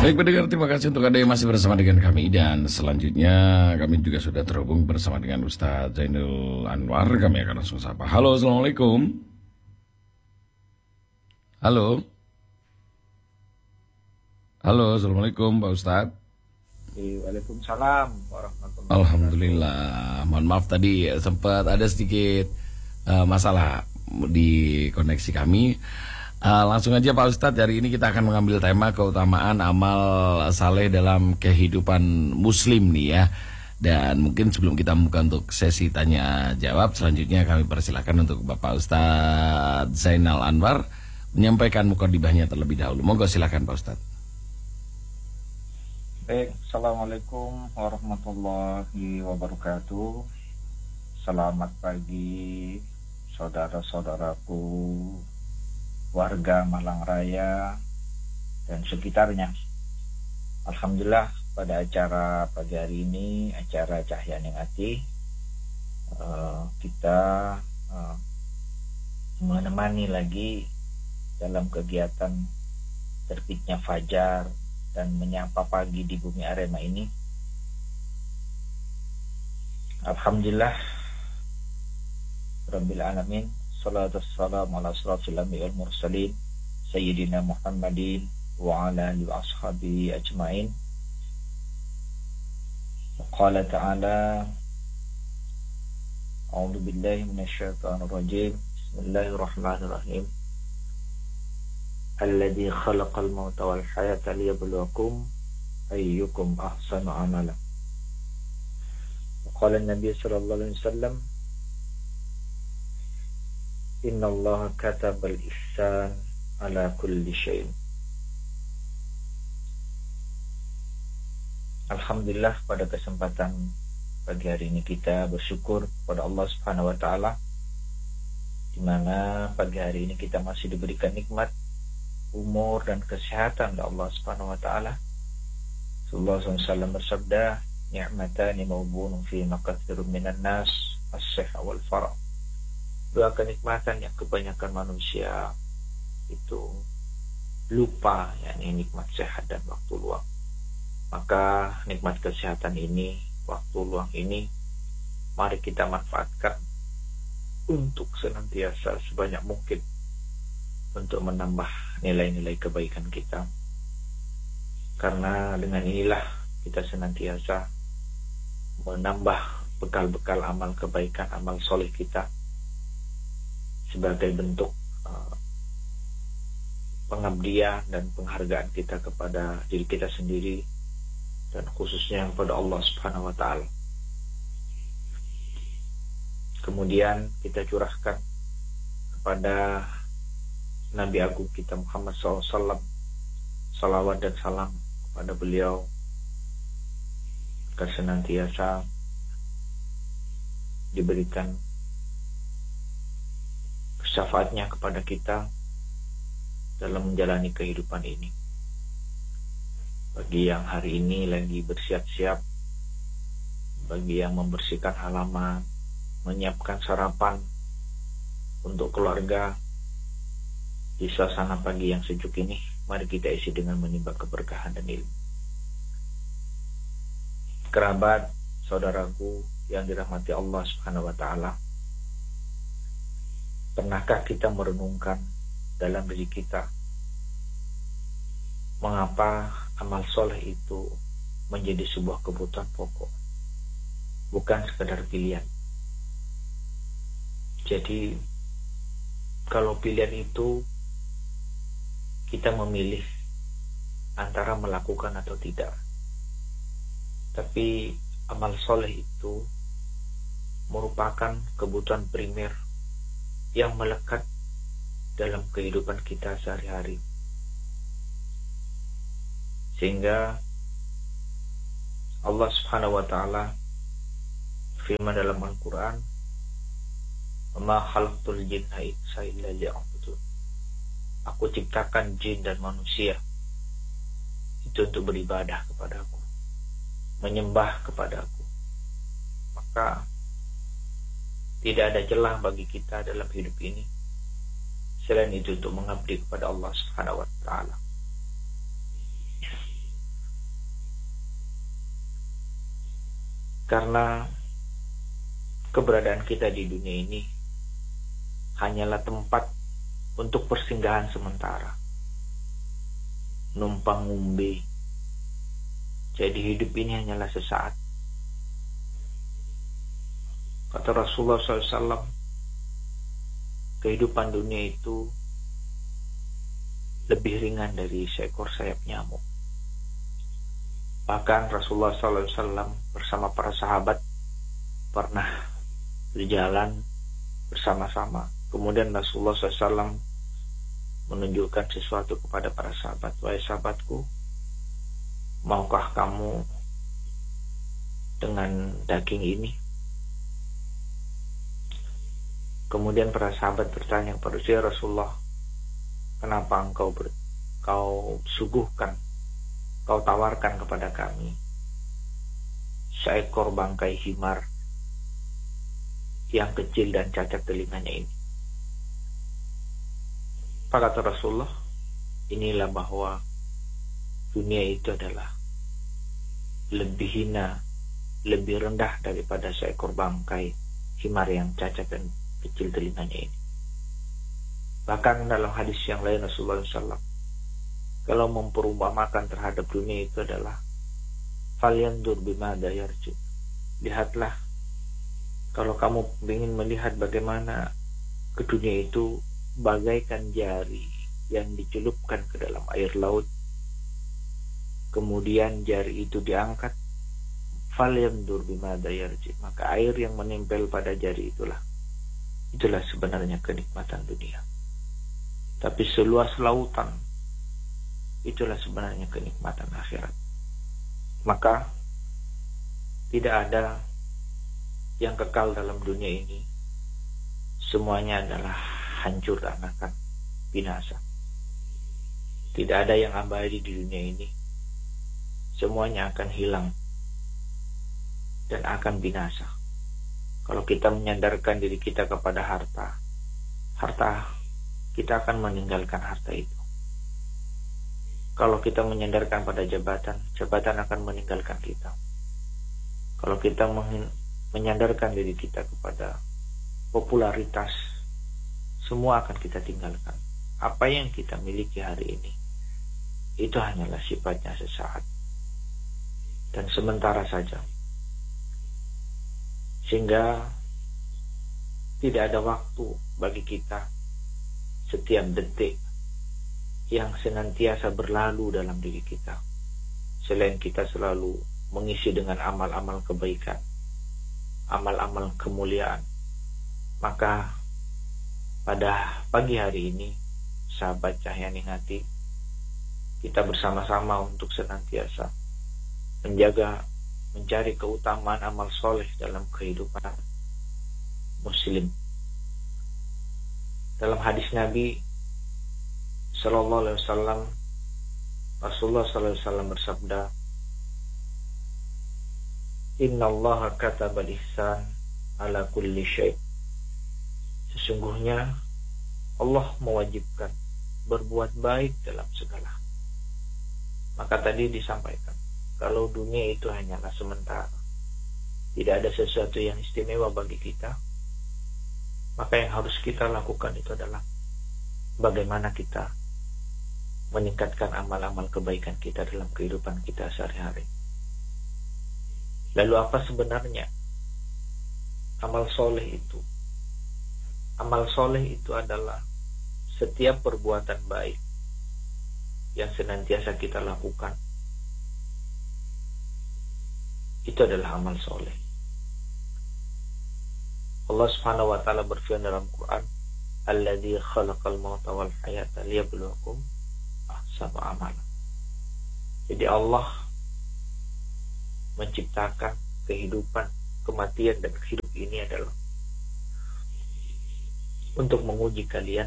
Baik pendengar, terima kasih untuk Anda yang masih bersama dengan kami. Dan selanjutnya kami juga sudah terhubung bersama dengan Ustadz Zainal Anwar. Kami akan langsung sapa. Halo, Assalamualaikum. Halo. Halo, Assalamualaikum Pak Ustadz. Waalaikumsalam warahmatullahi wabarakatuh. Alhamdulillah. Mohon maaf tadi sempat ada sedikit masalah di koneksi kami. Langsung aja Pak Ustadz, hari ini kita akan mengambil tema keutamaan amal saleh dalam kehidupan muslim nih ya. Dan mungkin sebelum kita membuka untuk sesi tanya jawab, selanjutnya kami persilakan untuk Bapak Ustadz Zainal Anwar menyampaikan mukadimahnya terlebih dahulu. Monggo silakan Pak Ustadz. Baik, Assalamualaikum warahmatullahi wabarakatuh. Selamat pagi saudara-saudaraku, warga Malang Raya dan sekitarnya. Alhamdulillah pada acara pagi hari ini, acara Cahya Ningati, kita menemani lagi dalam kegiatan terbitnya fajar dan menyapa pagi di bumi Arema ini. Alhamdulillah Rabbil Alamin. Salatu wassalamu ala asrafil anbiya'i wal mursalin Sayyidina Muhammadin wa ala alihi wa ashabihi ajma'in. Qala ta'ala A'udzu billahi minasyaitonir rajim. Bismillahirrahmanirrahim. Alladzi khalaqal mauta wal hayata liyabluwakum ayyukum ahsanu amala. Qala an-nabiy sallallahu alaihi wasallam Inna Allah katabal ihsan ala kulli syai'in. Alhamdulillah pada kesempatan pagi hari ini kita bersyukur kepada Allah Subhanahu wa taala, di mana pagi hari ini kita masih diberikan nikmat umur dan kesehatan oleh Allah Subhanahu wa taala. Rasulullah SAW bersabda, "Ni'matani mawbunun fi makatsirun minan nas, as-sihha wal farah." Dua kenikmatan yang kebanyakan manusia itu lupa, yakni nikmat sehat dan waktu luang. Maka nikmat kesehatan ini, waktu luang ini, mari kita manfaatkan untuk senantiasa sebanyak mungkin untuk menambah nilai-nilai kebaikan kita. Karena dengan inilah kita senantiasa menambah bekal-bekal amal kebaikan, amal soleh kita, sebagai bentuk pengabdian dan penghargaan kita kepada diri kita sendiri dan khususnya kepada Allah Subhanahu wa taala. Kemudian kita curahkan kepada Nabi Agung kita Muhammad SAW salawat dan salam kepada beliau agar senantiasa diberikan syafaatnya kepada kita dalam menjalani kehidupan ini. Bagi yang hari ini lagi bersiap-siap, bagi yang membersihkan halaman, menyiapkan sarapan untuk keluarga di suasana pagi yang sejuk ini, mari kita isi dengan menimba keberkahan dan ilmu. Kerabat, saudaraku yang dirahmati Allah Subhanahu wa taala, pernahkah kita merenungkan dalam diri kita mengapa amal soleh itu menjadi sebuah kebutuhan pokok, bukan sekadar pilihan? Jadi kalau pilihan itu kita memilih antara melakukan atau tidak, tapi amal soleh itu merupakan kebutuhan primer yang melekat dalam kehidupan kita sehari-hari. Sehingga Allah Subhanahu wa taala firman dalam Al-Qur'an, "Ma khalaqtul jinna illa liya'budun." Aku ciptakan jin dan manusia itu untuk beribadah kepadaku, menyembah kepadaku. Maka tidak ada celah bagi kita dalam hidup ini selain itu untuk mengabdi kepada Allah Subhanahu wa taala. Karena keberadaan kita di dunia ini hanyalah tempat untuk persinggahan sementara, numpang ngumbe. Jadi hidup ini hanyalah sesaat. Kata Rasulullah SAW, kehidupan dunia itu lebih ringan dari seekor sayap nyamuk. Bahkan Rasulullah SAW bersama para sahabat pernah berjalan bersama-sama. Kemudian Rasulullah SAW menunjukkan sesuatu kepada para sahabat. Wahai sahabatku, maukah kamu dengan daging ini? Kemudian para sahabat bertanya kepada Rasulullah, kenapa kau suguhkan, kau tawarkan kepada kami seekor bangkai himar yang kecil dan cacat telinganya ini? Kata Rasulullah, inilah bahwa dunia itu adalah lebih hina, lebih rendah daripada seekor bangkai himar yang cacat dan kecil telinganya ini. Bahkan dalam hadis yang lain Rasulullah SAW, kalau memperumpamakan terhadap dunia itu adalah falyandur bimada yarju. Lihatlah, kalau kamu ingin melihat bagaimana ke dunia itu bagaikan jari yang dicelupkan ke dalam air laut, kemudian jari itu diangkat, falyandur bimada yarju, maka air yang menempel pada jari itulah sebenarnya kenikmatan dunia. Tapi seluas lautan, itulah sebenarnya kenikmatan akhirat. Maka tidak ada yang kekal dalam dunia ini. Semuanya adalah hancur dan akan binasa. Tidak ada yang abadi di dunia ini. Semuanya akan hilang dan akan binasa. Kalau kita menyandarkan diri kita kepada harta, kita akan meninggalkan harta itu. Kalau kita menyandarkan pada jabatan akan meninggalkan kita. Kalau kita menyandarkan diri kita kepada popularitas, semua akan kita tinggalkan. Apa yang kita miliki hari ini, itu hanyalah sifatnya sesaat dan sementara saja. Sehingga tidak ada waktu bagi kita setiap detik yang senantiasa berlalu dalam diri kita, selain kita selalu mengisi dengan amal-amal kebaikan, amal-amal kemuliaan. Maka pada pagi hari ini, sahabat Cahyani Hati, kita bersama-sama untuk senantiasa mencari keutamaan amal soleh dalam kehidupan muslim. Dalam hadis Nabi Sallallahu Alaihi Wasallam, Rasulullah Sallallahu Alaihi Wasallam bersabda, Inna Allah kataba al-ihsan ala kulli syai'. Sesungguhnya Allah mewajibkan berbuat baik dalam segala. Maka tadi disampaikan, kalau dunia itu hanyalah sementara, tidak ada sesuatu yang istimewa bagi kita, maka yang harus kita lakukan itu adalah bagaimana kita meningkatkan amal-amal kebaikan kita dalam kehidupan kita sehari-hari. Lalu apa sebenarnya amal soleh itu? Amal soleh itu adalah setiap perbuatan baik yang senantiasa kita lakukan. Itu adalah amal soleh. Allah Subhanahu wa taala berfirman dalam Quran, Alladzi khalaqal mauta wal hayata liyabluwakum ahsanu amala. Jadi Allah menciptakan kehidupan, kematian dan hidup ini adalah untuk menguji kalian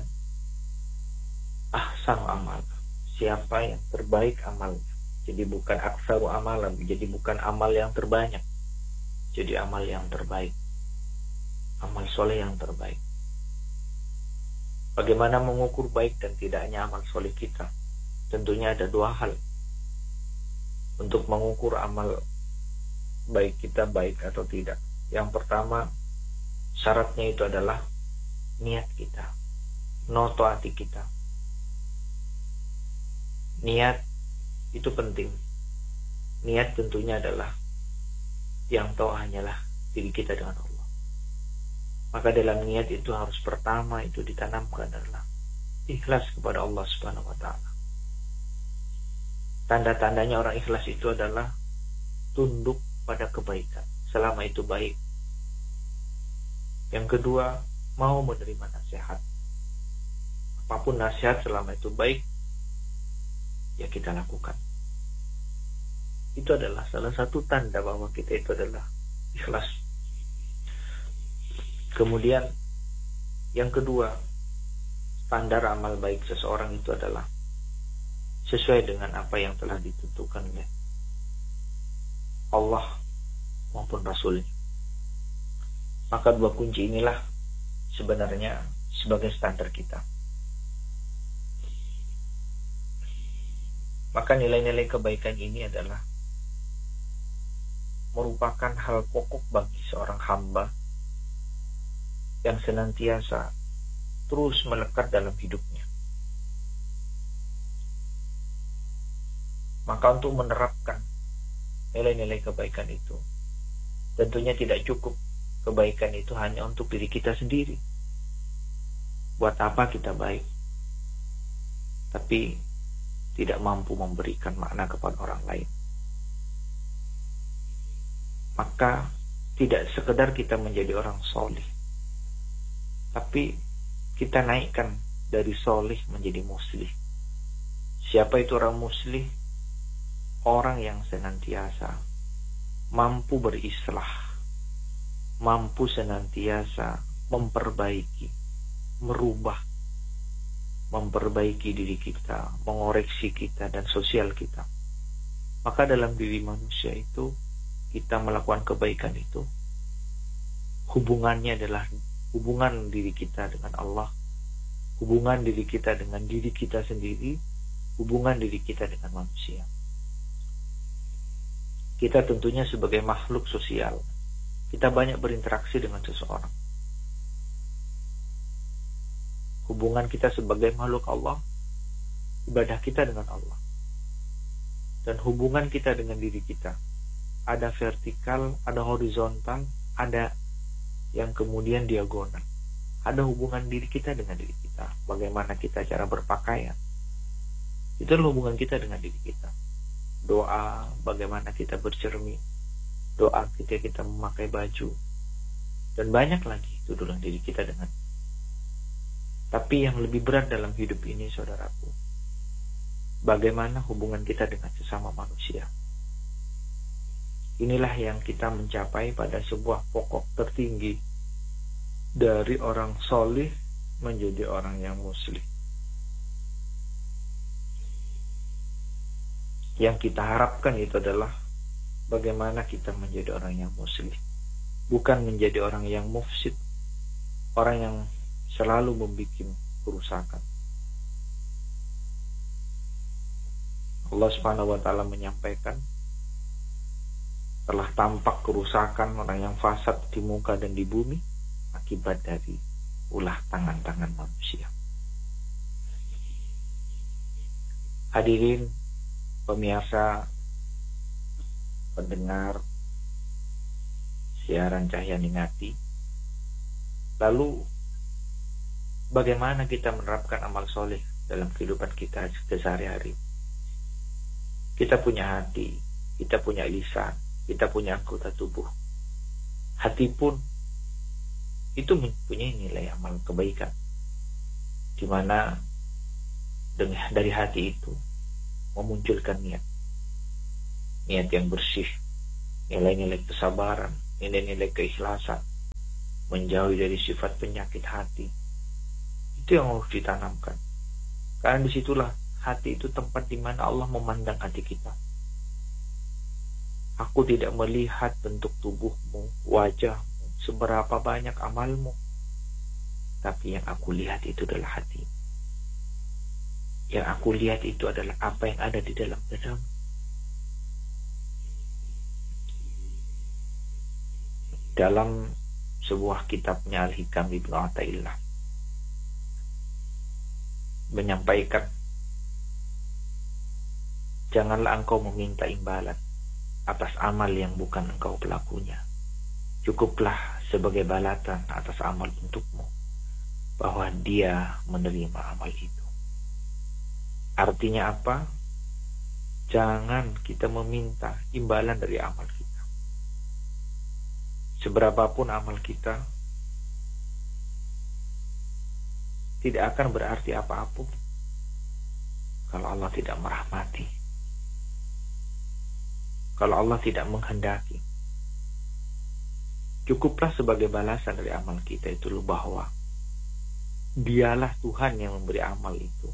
ahsanu amala, siapa yang terbaik amalnya. Jadi bukan aksaru amalan, jadi bukan amal yang terbanyak, jadi amal yang terbaik, amal soleh yang terbaik. Bagaimana mengukur baik dan tidaknya amal soleh kita? Tentunya ada dua hal. Untuk mengukur amal baik kita baik atau tidak. Yang pertama, syaratnya itu adalah niat kita, noto hati kita. Niat itu penting. Niat tentunya adalah yang tahu hanyalah diri kita dengan Allah. Maka dalam niat itu harus pertama itu ditanamkan adalah ikhlas kepada Allah Subhanahu wa taala. Tanda-tandanya orang ikhlas itu adalah tunduk pada kebaikan selama itu baik. Yang kedua, mau menerima nasihat. Apapun nasihat selama itu baik, ya kita lakukan. Itu adalah salah satu tanda bahwa kita itu adalah ikhlas. Kemudian yang kedua, standar amal baik seseorang itu adalah sesuai dengan apa yang telah ditentukan oleh Allah maupun Rasulnya. Maka dua kunci inilah sebenarnya sebagai standar kita. Maka nilai-nilai kebaikan ini adalah merupakan hal pokok bagi seorang hamba yang senantiasa terus melekat dalam hidupnya. Maka untuk menerapkan nilai-nilai kebaikan itu, tentunya tidak cukup kebaikan itu hanya untuk diri kita sendiri. Buat apa kita baik, tapi tidak mampu memberikan makna kepada orang lain? Maka tidak sekedar kita menjadi orang solih, tapi kita naikkan dari solih menjadi muslih. Siapa itu orang muslih? Orang yang senantiasa mampu berislah, mampu senantiasa memperbaiki, merubah, memperbaiki diri kita, mengoreksi kita dan sosial kita. Maka dalam diri manusia itu, kita melakukan kebaikan itu, hubungannya adalah hubungan diri kita dengan Allah, hubungan diri kita dengan diri kita sendiri, hubungan diri kita dengan manusia. Kita tentunya sebagai makhluk sosial, kita banyak berinteraksi dengan seseorang. Hubungan kita sebagai makhluk Allah, ibadah kita dengan Allah, dan hubungan kita dengan diri kita, ada vertikal, ada horizontal, ada yang kemudian diagonal. Ada hubungan diri kita dengan diri kita, bagaimana kita cara berpakaian, itu adalah hubungan kita dengan diri kita. Doa, bagaimana kita bercermin, doa kita memakai baju, dan banyak lagi itu adalah diri kita dengan. Tapi yang lebih berat dalam hidup ini, saudaraku, bagaimana hubungan kita dengan sesama manusia. Inilah yang kita mencapai pada sebuah pokok tertinggi dari orang solih menjadi orang yang muslim. Yang kita harapkan itu adalah bagaimana kita menjadi orang yang muslim, bukan menjadi orang yang mufsid, orang yang selalu membuat kerusakan. Allah Subhanahu wa taala menyampaikan, telah tampak kerusakan orang yang fasad di muka dan di bumi akibat dari ulah tangan-tangan manusia. Hadirin pemirsa, pendengar siaran Cahaya Ningati, lalu bagaimana kita menerapkan amal soleh dalam kehidupan kita sehari-hari? Kita punya hati, kita punya lisan, kita punya anggota tubuh. Hati pun itu mempunyai nilai amal kebaikan, di mana dari hati itu memunculkan niat yang bersih, nilai-nilai kesabaran, nilai-nilai keikhlasan, menjauhi dari sifat penyakit hati. Itu yang harus ditanamkan, karena disitulah hati itu tempat di mana Allah memandang hati kita. Aku tidak melihat bentuk tubuhmu, wajahmu, seberapa banyak amalmu, tapi yang aku lihat itu adalah hati. Yang aku lihat itu adalah apa yang ada di dalam dadamu. dalam sebuah kitabnya Al-Hikam Ibnu Athaillah menyampaikan, janganlah engkau meminta imbalan atas amal yang bukan engkau pelakunya. Cukuplah sebagai balasan atas amal untukmu bahwa dia menerima amal itu. Artinya apa? Jangan kita meminta imbalan dari amal kita. Seberapapun amal kita, tidak akan berarti apa-apa kalau Allah tidak merahmati, kalau Allah tidak menghendaki. Cukuplah sebagai balasan dari amal kita itu bahwa dialah Tuhan yang memberi amal itu.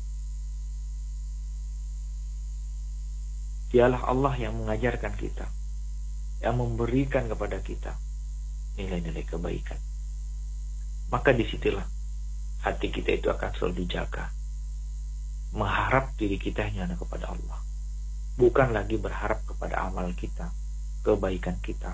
Dialah Allah yang mengajarkan kita, yang memberikan kepada kita nilai-nilai kebaikan. Maka disitulah hati kita itu akan selalu dijaga, mengharap diri kita hanya kepada Allah, bukan lagi berharap kepada amal kita, kebaikan kita.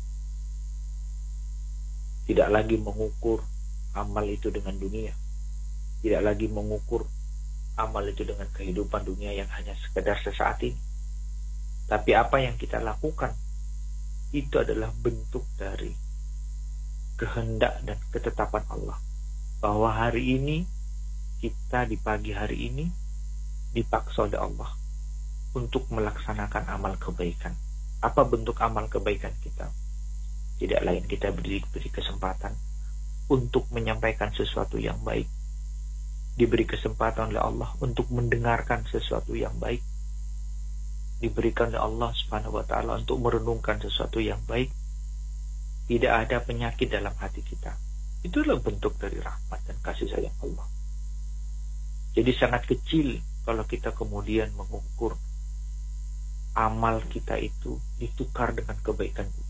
Tidak lagi mengukur amal itu dengan dunia, tidak lagi mengukur amal itu dengan kehidupan dunia yang hanya sekedar sesaat ini. Tapi apa yang kita lakukan itu adalah bentuk dari kehendak dan ketetapan Allah, bahwa hari ini kita di pagi hari ini dipaksa oleh Allah untuk melaksanakan amal kebaikan. Apa bentuk amal kebaikan kita? Tidak lain kita diberi kesempatan untuk menyampaikan sesuatu yang baik, diberi kesempatan oleh Allah untuk mendengarkan sesuatu yang baik, diberikan oleh Allah Subhanahu wa Ta'ala untuk merenungkan sesuatu yang baik. Tidak ada penyakit dalam hati kita. Itulah bentuk dari rahmat dan kasih sayang Allah. Jadi sangat kecil kalau kita kemudian mengukur amal kita itu ditukar dengan kebaikan dunia.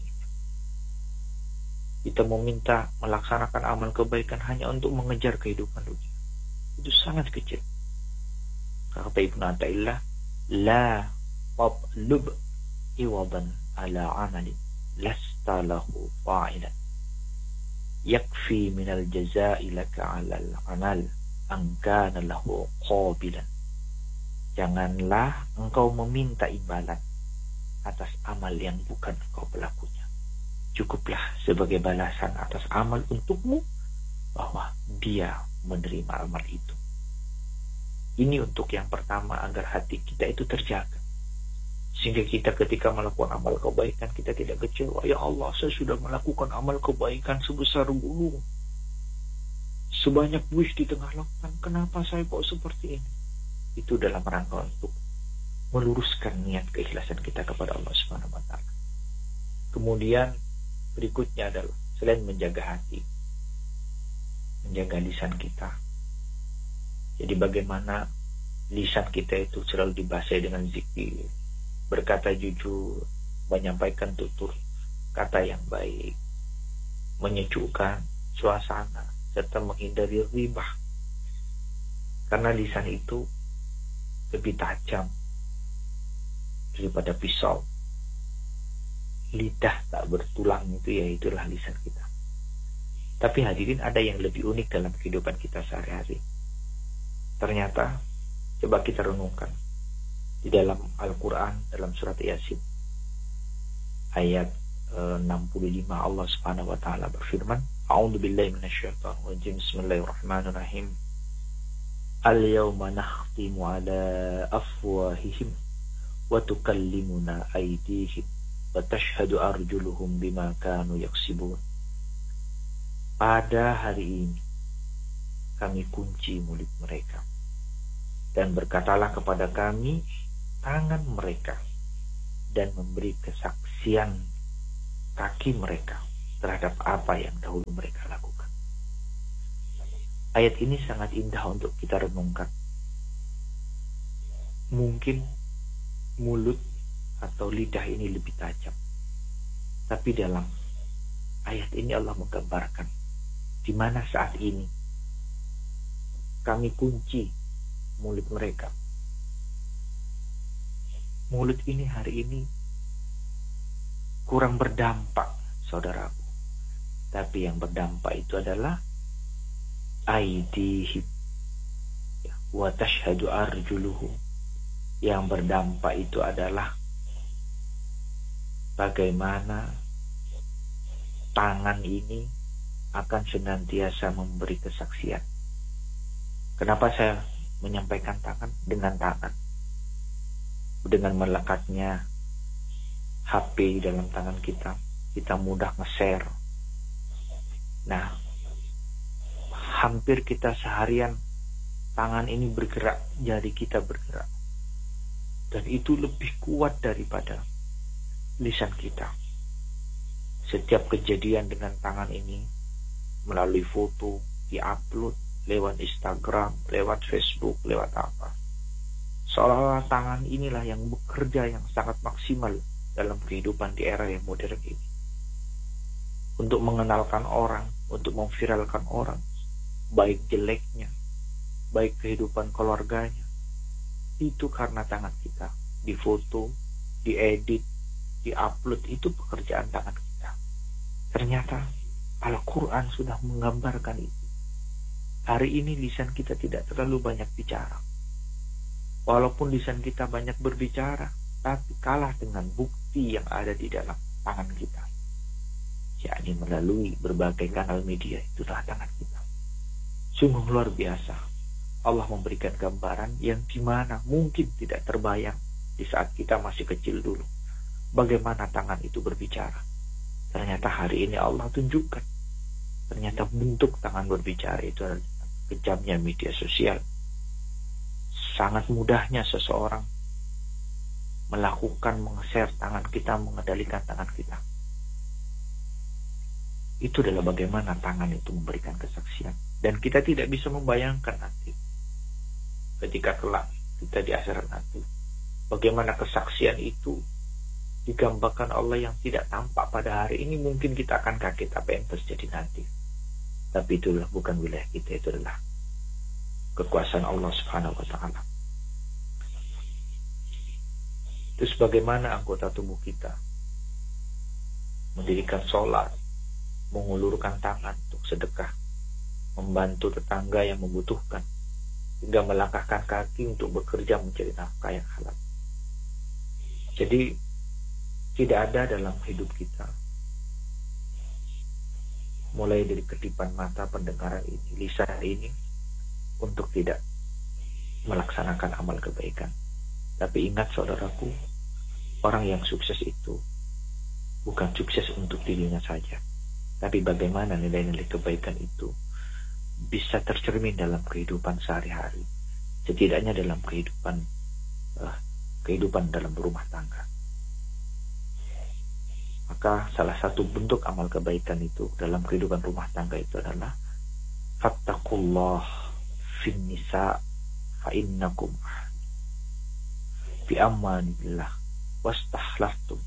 Kita meminta melaksanakan amal kebaikan hanya untuk mengejar kehidupan dunia. Itu sangat kecil. Kata Ibnu Athaillah, la tatlub iwadan ala amalin lasta lahu fa'ilan. Yakfi minal jazai laka alal amal angkana lahu qabilan. Janganlah engkau meminta imbalan atas amal yang bukan engkau pelakunya. Cukuplah sebagai balasan atas amal untukmu bahwa dia menerima amal itu. Ini untuk yang pertama, agar hati kita itu terjaga, sehingga kita ketika melakukan amal kebaikan kita tidak kecewa. Ya Allah, saya sudah melakukan amal kebaikan sebesar gunung, sebanyak buih di tengah lautan, kenapa saya kok seperti ini? Itu dalam rangka untuk meluruskan niat keikhlasan kita kepada Allah Subhanahu wa Ta'ala. Kemudian berikutnya adalah selain menjaga hati, menjaga lisan kita. Jadi bagaimana lisan kita itu selalu dibasahi dengan zikir, berkata jujur, menyampaikan tutur kata yang baik, menyejukkan suasana, serta menghindari ribah. Karena lisan itu lebih tajam daripada pisau. Lidah tak bertulang itu, ya itulah lisan kita. Tapi hadirin, ada yang lebih unik dalam kehidupan kita sehari-hari. Ternyata, coba kita renungkan di dalam Al-Quran, dalam surat Yasin ayat 65, Allah Subhanahu wa Ta'ala berfirman, A'udzubillahi minasyaitonir rajim, Bismillahirrahmanirrahim. Al-yawma nakhtimu ala afwahihim wa tukallimuna aydihim wa tashhadu arjuluhum bima kanu yaksibun. Pada hari ini kami kunci mulut mereka, dan berkatalah kepada kami tangan mereka, dan memberi kesaksian kaki mereka terhadap apa yang dahulu mereka lakukan. Ayat ini sangat indah untuk kita renungkan. Mungkin mulut atau lidah ini lebih tajam, tapi dalam ayat ini Allah menggambarkan di mana saat ini kami kunci mulut mereka. Mulut ini hari ini kurang berdampak, saudaraku. tapi yang berdampak itu adalah aidihim wa tashhadu arjuluhum. Yang berdampak itu adalah bagaimana tangan ini akan senantiasa memberi kesaksian. Kenapa saya menyampaikan tangan? Dengan tangan, dengan melekatnya HP dalam tangan kita, kita mudah nge-share. Nah, hampir kita seharian tangan ini bergerak, jari kita bergerak, dan itu lebih kuat daripada lisan kita. Setiap kejadian dengan tangan ini melalui foto diupload lewat Instagram, lewat Facebook, lewat apa, seolah-olah tangan inilah yang bekerja yang sangat maksimal dalam kehidupan di era yang modern ini, untuk mengenalkan orang, untuk memviralkan orang, baik jeleknya, baik kehidupan keluarganya, itu karena tangan kita. Difoto, diedit, diupload, itu pekerjaan tangan kita. Ternyata Al-Quran sudah menggambarkan itu. Hari ini lisan kita tidak terlalu banyak bicara. Walaupun lisan kita banyak berbicara, tapi kalah dengan bukti yang ada di dalam tangan kita, yakni melalui berbagai kanal media. Itulah tangan kita. Sungguh luar biasa. Allah memberikan gambaran yang dimana mungkin tidak terbayang di saat kita masih kecil dulu, bagaimana tangan itu berbicara. Ternyata hari ini Allah tunjukkan, ternyata bentuk tangan berbicara itu adalah kejamnya media sosial. Sangat mudahnya seseorang melakukan, meng-share tangan kita, mengendalikan tangan kita. Itu adalah bagaimana tangan itu memberikan kesaksian. Dan kita tidak bisa membayangkan nanti, ketika kelak kita di akhirat nanti, bagaimana kesaksian itu digambarkan Allah yang tidak tampak pada hari ini. Mungkin kita akan kaget apa yang terjadi nanti. Tapi itulah bukan wilayah kita, itu adalah kekuasaan Allah Subhanahu wa ta'ala. Terus bagaimana anggota tubuh kita mendirikan sholat, mengulurkan tangan untuk sedekah, membantu tetangga yang membutuhkan, hingga melangkahkan kaki untuk bekerja mencari nafkah yang halal. Jadi tidak ada dalam hidup kita, mulai dari kedipan mata, pendengaran ini, lisan ini, untuk tidak melaksanakan amal kebaikan. Tapi ingat saudaraku, orang yang sukses itu bukan sukses untuk dirinya saja, tapi bagaimana nilai-nilai kebaikan itu bisa tercermin dalam kehidupan sehari-hari, setidaknya dalam kehidupan dalam rumah tangga. Maka salah satu bentuk amal kebaikan itu dalam kehidupan rumah tangga itu adalah fattaqullah fin nisa fa innakum bi amanillah wastahlaftum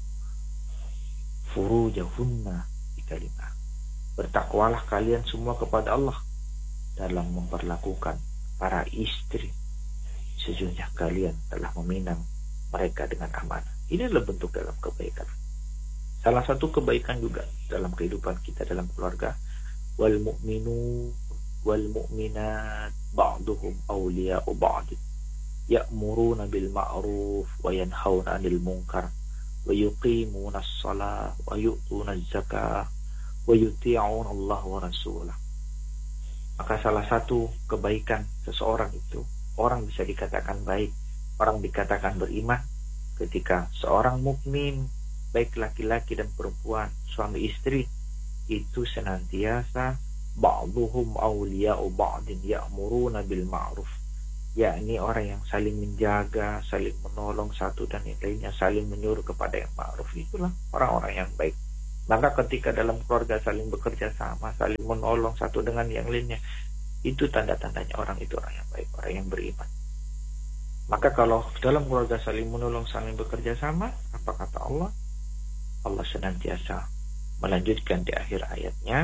furujahunna bi kalimah. Bertakwalah kalian semua kepada Allah dalam memperlakukan para istri, sesungguhnya kalian telah meminang mereka dengan amanah. Ini adalah bentuk dalam kebaikan. Salah satu kebaikan juga dalam kehidupan kita dalam keluarga, wal mu'minu wal mu'minat ba'duhum awliya'u ba'd ya'muruna bil ma'ruf wa yanhauna 'anil munkar wa yuqimuna as-shalah wa yu'tuna az-zakah wa yuti'una Allah wa rasulah. Maka salah satu kebaikan seseorang itu, orang bisa dikatakan baik, orang dikatakan beriman ketika seorang mukmin, baik laki-laki dan perempuan, suami istri, itu senantiasa ba'duhum awliya'u ba'din ya'muruna bil ma'ruf, yakni orang yang saling menjaga, saling menolong satu dan yang lainnya, saling menyuruh kepada yang ma'ruf. Itulah orang-orang yang baik. Maka ketika dalam keluarga saling bekerja sama, saling menolong satu dengan yang lainnya, itu tanda-tandanya orang itu orang yang baik, orang yang beriman. Maka kalau dalam keluarga saling menolong, saling bekerja sama, apa kata Allah? Allah senantiasa melanjutkan di akhir ayatnya,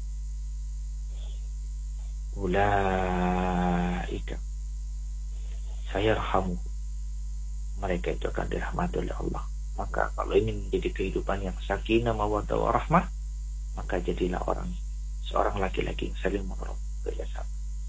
ulaika sayarhamu, mereka itu akan dirahmati oleh Allah. Maka kalau ini menjadi kehidupan yang sakinah, mawaddah warahmah, maka jadilah seorang laki-laki yang saling menolong, kerjasama.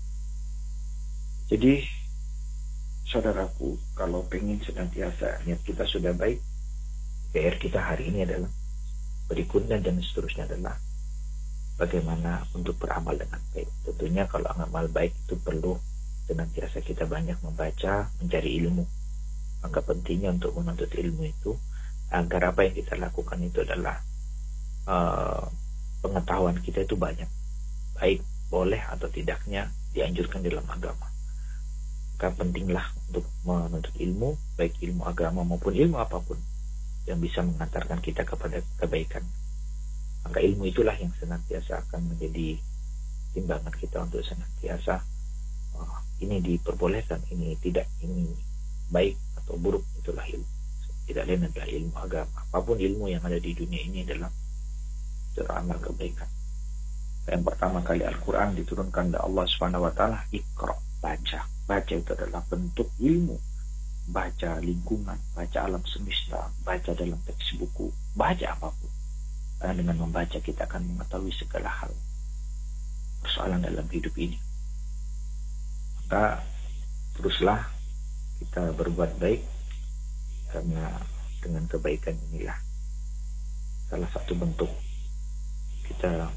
Jadi saudaraku, kalau pengen senantiasa niat kita sudah baik, PR kita hari ini adalah berikutnya dan seterusnya adalah bagaimana untuk beramal dengan baik. Tentunya kalau amal baik itu perlu senantiasa kita banyak membaca, mencari ilmu. Maka pentingnya untuk menuntut ilmu itu agar apa yang kita lakukan itu adalah pengetahuan kita itu banyak, baik boleh atau tidaknya dianjurkan dalam agama. Maka pentinglah untuk menuntut ilmu, baik ilmu agama maupun ilmu apapun yang bisa mengantarkan kita kepada kebaikan. Maka ilmu itulah yang senantiasa akan menjadi timbangan kita untuk senantiasa ini diperbolehkan, ini tidak, ini baik atau buruk. Itulah ilmu. Tidak lain adalah ilmu agama. Apapun ilmu yang ada di dunia ini adalah beramal kebaikan. Yang pertama kali Al-Quran diturunkan oleh Allah Subhanahu Wa Taala, Iqra, baca. Baca itu adalah bentuk ilmu. Baca lingkungan, baca alam semesta, baca dalam teks buku, baca apapun. Karena dengan membaca kita akan mengetahui segala hal persoalan dalam hidup ini. Maka teruslah kita berbuat baik, karena dengan kebaikan inilah salah satu bentuk kita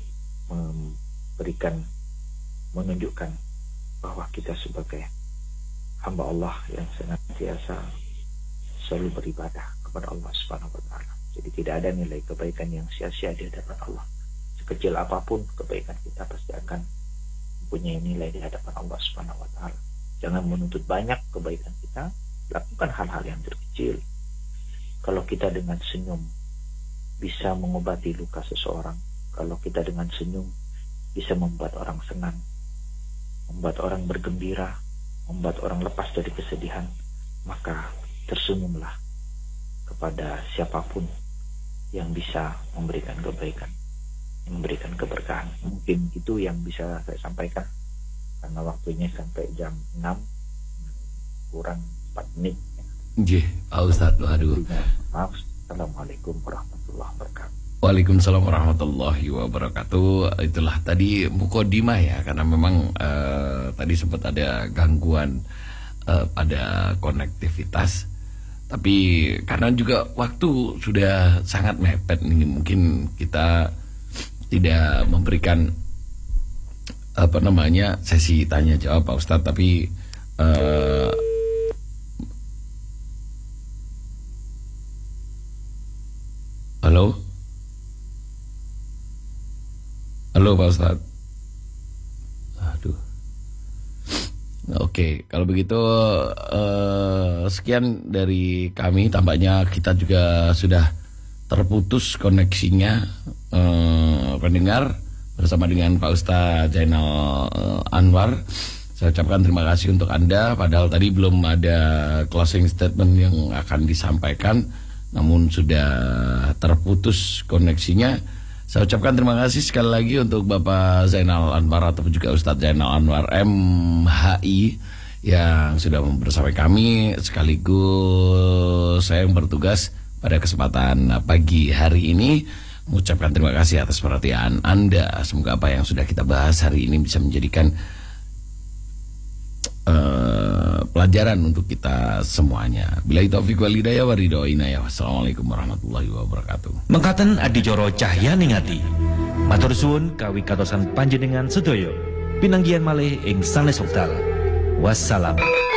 menunjukkan bahwa kita sebagai hamba Allah yang senantiasa selalu beribadah kepada Allah Subhanahu Wa Taala. Jadi tidak ada nilai kebaikan yang sia-sia di hadapan Allah. Sekecil apapun kebaikan kita pasti akan mempunyai nilai di hadapan Allah Subhanahu Wa Taala. Jangan menuntut banyak kebaikan kita, lakukan hal-hal yang terkecil. Kalau kita dengan senyum bisa mengobati luka seseorang, kalau kita dengan senyum bisa membuat orang senang, membuat orang bergembira, membuat orang lepas dari kesedihan, maka tersenyumlah kepada siapapun yang bisa memberikan kebaikan, memberikan keberkahan. Mungkin itu yang bisa saya sampaikan, karena waktunya sampai jam 6 kurang 4 menit. Jih, Pak Ustadz, waduh. Maaf. Assalamualaikum warahmatullahi wabarakatuh. Waalaikumsalam warahmatullahi wabarakatuh. Itulah tadi mukodimah ya, karena memang tadi sempat ada gangguan pada konektivitas. Tapi karena juga waktu sudah sangat mepet nih, mungkin kita tidak memberikan sesi tanya jawab Pak Ustadz, tapi Halo Pak Ustadz. Aduh. Oke, kalau begitu sekian dari kami. Tampaknya kita juga sudah terputus koneksinya, pendengar, bersama dengan Pak Ustadz Zainal Anwar. Saya ucapkan terima kasih untuk Anda. Padahal tadi belum ada closing statement yang akan disampaikan, namun sudah terputus koneksinya. Saya ucapkan terima kasih sekali lagi untuk Bapak Zainal Anwar ataupun juga Ustadz Zainal Anwar MHI yang sudah bersama kami, sekaligus saya yang bertugas pada kesempatan pagi hari ini. Mengucapkan terima kasih atas perhatian Anda. Semoga apa yang sudah kita bahas hari ini bisa menjadikan pelajaran untuk kita semuanya. Billahi taufiq wal hidayah wa ridho inayah. Wassalamualaikum warahmatullahi wabarakatuh. Mengkaten adijoro cahya ningati. Matur suwun kawi katosan panjenengan sedoyo. Pinanggihan malih ing sanes wekdal. Wassalam.